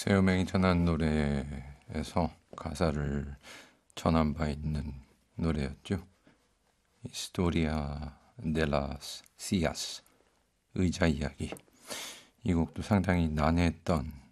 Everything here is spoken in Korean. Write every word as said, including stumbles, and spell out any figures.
세요맹이 전한 노래에서 가사를 전한 바 있는 노래였죠. 히스토리아 델라스 시아스 의자 이야기. 이 곡도 상당히 난해했던